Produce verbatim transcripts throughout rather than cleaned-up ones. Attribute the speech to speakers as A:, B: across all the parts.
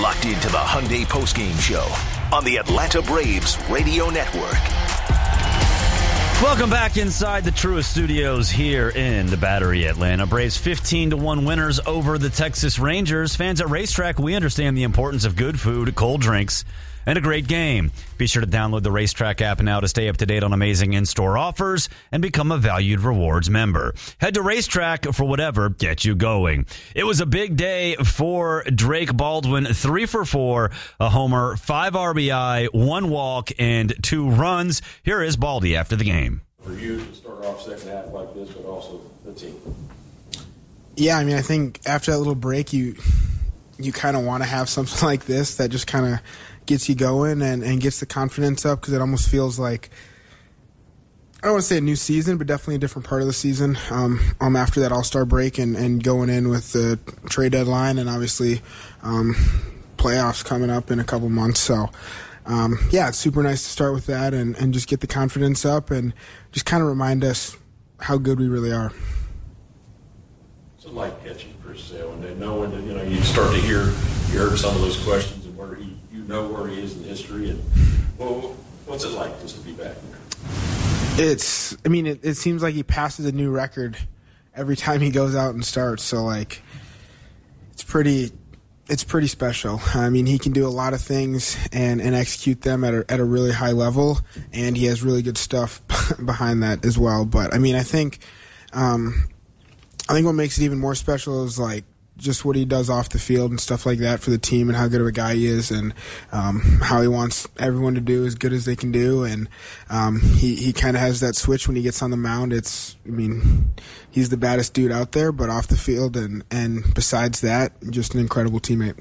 A: locked into the Hyundai postgame show on the Atlanta Braves Radio Network.
B: Welcome back inside the Truist Studios here in the Battery, Atlanta. Braves fifteen to one winners over the Texas Rangers. Fans at Racetrack, we understand the importance of good food, cold drinks, and a great game. Be sure to download the Racetrack app now to stay up to date on amazing in-store offers and become a valued rewards member. Head to Racetrack for whatever gets you going. It was a big day for Drake Baldwin. Three for four, a homer, five R B I, one walk, and two runs. Here is Baldy after the game.
C: For you to start off second half like this, but also the team.
D: Yeah, I mean, I think after that little break, you you kind of want to have something like this that just kind of gets you going and, and gets the confidence up, because it almost feels like, I don't want to say a new season, but definitely a different part of the season um, um, after that All-Star break and, and going in with the trade deadline and obviously um, playoffs coming up in a couple months. So, um, yeah, it's super nice to start with that and, and just get the confidence up and just kind of remind us how good we really are.
C: It's like catching Chris Sale, and then knowing that, you know, you start to hear, you heard some of those questions and where he, you know where he is in history, and well, what's it like just to be back there?
D: It's, I mean, it, it seems like he passes a new record every time he goes out and starts. So, like, it's pretty, it's pretty special. I mean, he can do a lot of things and, and execute them at a, at a really high level, and he has really good stuff behind that as well. But I mean, I think, um, I think what makes it even more special is like just what he does off the field and stuff like that for the team, and how good of a guy he is, and um, how he wants everyone to do as good as they can do. And um, he, he kind of has that switch when he gets on the mound. It's, I mean, he's the baddest dude out there, but off the field and, and besides that, just an incredible teammate.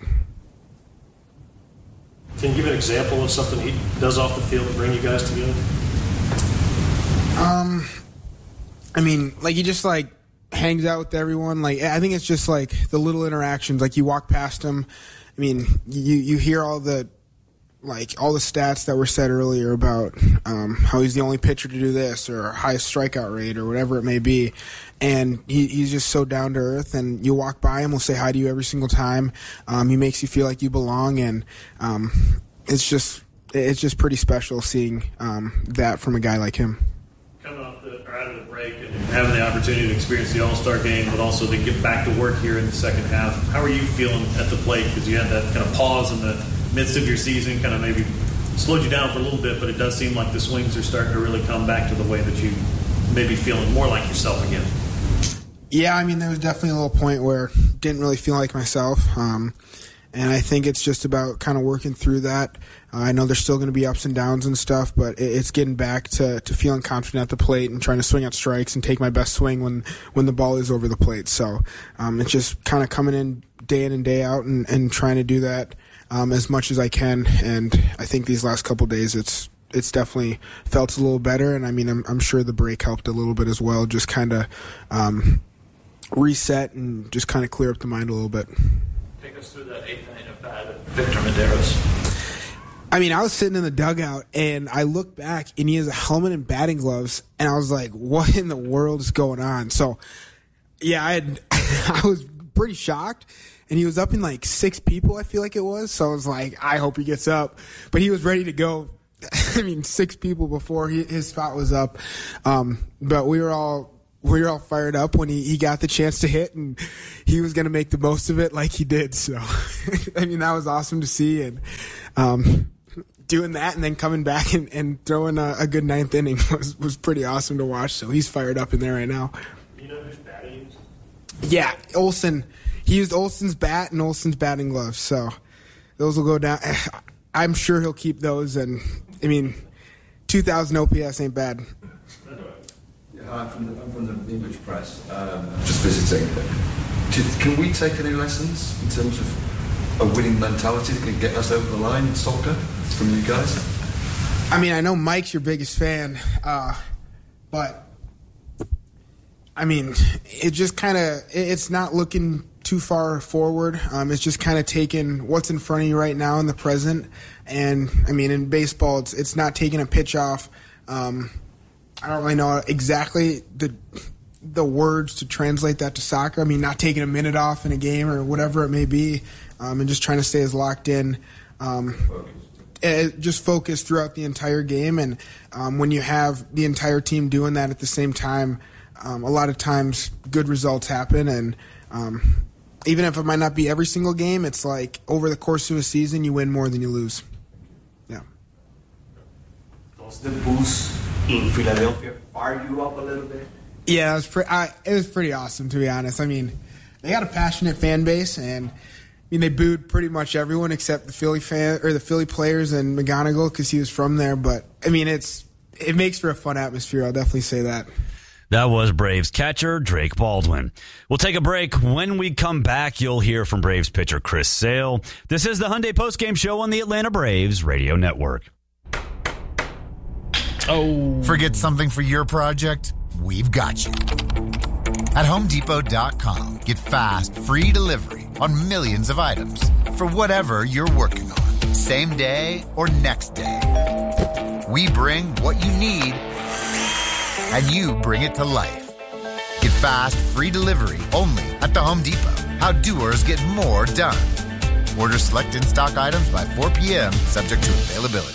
E: Can you give an example of something he does off the field to bring you guys together?
D: Um, I mean, like he just like hangs out with everyone. Like, I think it's just like the little interactions. Like, you walk past him. I mean, you you hear all the like all the stats that were said earlier about um, how he's the only pitcher to do this, or highest strikeout rate, or whatever it may be. And he, he's just so down to earth. And you walk by him, he'll say hi to you every single time. Um, he makes you feel like you belong, and um, it's just it's just pretty special seeing um, that from a guy like him.
E: Coming off the, or out of the break and having the opportunity to experience the All-Star game, but also to get back to work here in the second half, how are you feeling at the plate? Because you had that kind of pause in the midst of your season, kind of maybe slowed you down for a little bit, but it does seem like the swings are starting to really come back to the way that you may be feeling more like yourself again.
D: Yeah, I mean, there was definitely a little point where I didn't really feel like myself. Um, and I think it's just about kind of working through that. Uh, I know there's still going to be ups and downs and stuff, but it, it's getting back to, to feeling confident at the plate and trying to swing at strikes and take my best swing when, when the ball is over the plate. So um, it's just kind of coming in day in and day out and, and trying to do that um, as much as I can. And I think these last couple of days it's it's definitely felt a little better. And I mean, I'm, I'm sure the break helped a little bit as well, just kind of um, reset and just kind of clear up the mind a little bit.
F: Take us through that eighth inning at bat of Victor Medeiros.
D: I mean, I was sitting in the dugout, and I looked back, and he has a helmet and batting gloves, and I was like, what in the world is going on? So, yeah, I had, I was pretty shocked, and he was up in like six people, I feel like it was. So I was like, I hope he gets up. But he was ready to go. I mean, six people before he, his spot was up. Um, but we were all... We were all fired up when he, he got the chance to hit, and he was going to make the most of it like he did. So, I mean, that was awesome to see. And um, doing that and then coming back and, and throwing a, a good ninth inning was, was pretty awesome to watch. So he's fired up in there right now.
E: You know whose bat he used?
D: Yeah, Olsen. He used Olsen's bat and Olsen's batting gloves. So those will go down. I'm sure he'll keep those. And, I mean, two thousand O P S ain't bad.
G: Hi, I'm from the, I'm from the English press, um, just visiting. Can we take any lessons in terms of a winning mentality that can get us over the line in soccer from you guys?
D: I mean, I know Mike's your biggest fan, uh, but, I mean, it just kind of, it's not looking too far forward. Um, it's just kind of taking what's in front of you right now in the present. And, I mean, in baseball, it's, it's not taking a pitch off. Um I don't really know exactly the the words to translate that to soccer. I mean, not taking a minute off in a game or whatever it may be, um, and just trying to stay as locked in, um, just focus throughout the entire game. And um, when you have the entire team doing that at the same time, um, a lot of times good results happen. And um, even if it might not be every single game, it's like over the course of a season, you win more than you lose. Yeah.
H: Does the boost in Philadelphia fire you up a little bit?
D: Yeah, it was, pre- I, it was pretty awesome, to be honest. I mean, they got a passionate fan base, and I mean, they booed pretty much everyone except the Philly fan or the Philly players and McGonigal because he was from there. But I mean, it's it makes for a fun atmosphere. I'll definitely say that.
B: That was Braves catcher Drake Baldwin. We'll take a break. When we come back, you'll hear from Braves pitcher Chris Sale. This is the Hyundai Postgame Show on the Atlanta Braves Radio Network.
I: Oh, forget something for your project? We've got you. At Home Depot dot com, get fast, free delivery on millions of items for whatever you're working on, same day or next day. We bring what you need, and you bring it to life. Get fast, free delivery only at the Home Depot. How doers get more done. Order select in-stock items by four p.m., subject to availability.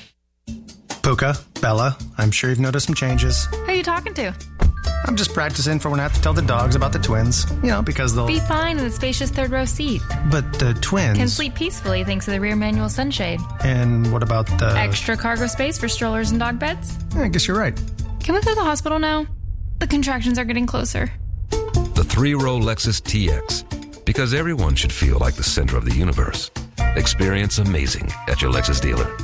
J: Puka, Bella, I'm sure you've noticed some changes.
K: Who are you talking to?
J: I'm just practicing for when I have to tell the dogs about the twins. You know, because they'll...
K: Be fine in the spacious third row seat.
J: But the twins...
K: Can sleep peacefully thanks to the rear manual sunshade.
J: And what about the...
K: Extra cargo space for strollers and dog beds?
J: I guess you're right.
K: Can we go to the hospital now? The contractions are getting closer.
L: The three-row Lexus T X. Because everyone should feel like the center of the universe. Experience amazing at your Lexus dealer.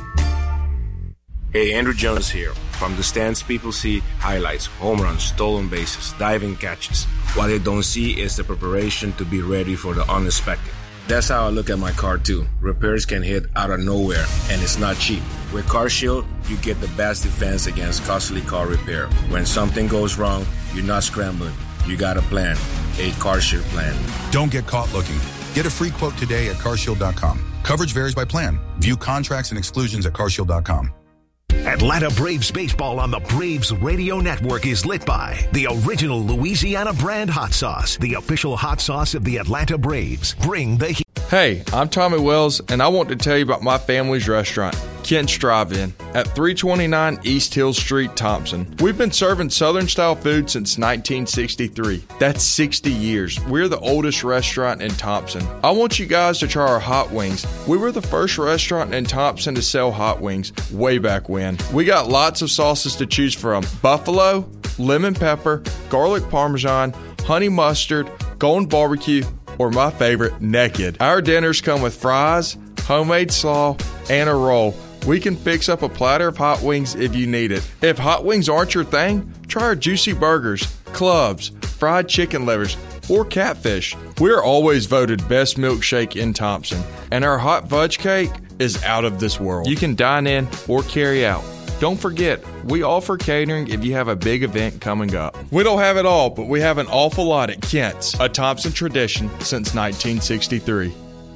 M: Hey, Andrew Jones here. From the stands, people see highlights, home runs, stolen bases, diving catches. What they don't see is the preparation to be ready for the unexpected. That's how I look at my car too. Repairs can hit out of nowhere, and it's not cheap. With CarShield, you get the best defense against costly car repair. When something goes wrong, you're not scrambling. You got a plan, a CarShield plan.
N: Don't get caught looking. Get a free quote today at car shield dot com. Coverage varies by plan. View contracts and exclusions at car shield dot com.
A: Atlanta Braves baseball on the Braves Radio Network is lit by the original Louisiana brand hot sauce, the official hot sauce of the Atlanta Braves. Bring the heat.
O: Hey, I'm Tommy Wells, and I want to tell you about my family's restaurant, Kent's Drive-In, at three twenty-nine East Hill Street, Thompson. We've been serving Southern-style food since nineteen sixty-three. That's sixty years. We're the oldest restaurant in Thompson. I want you guys to try our hot wings. We were the first restaurant in Thompson to sell hot wings way back when. We got lots of sauces to choose from. Buffalo, lemon pepper, garlic parmesan, honey mustard, golden barbecue, or my favorite, naked. Our dinners come with fries, homemade slaw, and a roll. We can fix up a platter of hot wings if you need it. If hot wings aren't your thing, try our juicy burgers, clubs, fried chicken livers, or catfish. We're always voted best milkshake in Thompson, and our hot fudge cake is out of this world. You can dine in or carry out. Don't forget, we offer catering if you have a big event coming up. We don't have it all, but we have an awful lot at Kent's, a Thompson tradition since nineteen sixty-three.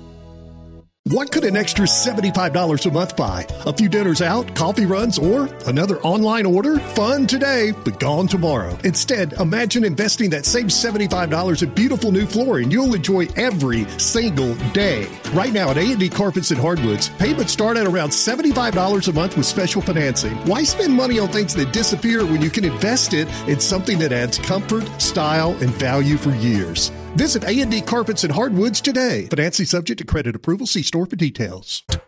P: What could an extra seventy-five dollars a month buy? A few dinners out, coffee runs, or another online order? Fun today, but gone tomorrow. Instead, imagine investing that same seventy-five dollars in beautiful new flooring you'll enjoy every single day. Right now at A and D Carpets and Hardwoods, payments start at around seventy-five dollars a month with special financing. Why spend money on things that disappear when you can invest it in something that adds comfort, style, and value for years? Visit A and D Carpets and Hardwoods today. Financing subject to credit approval. See store for details.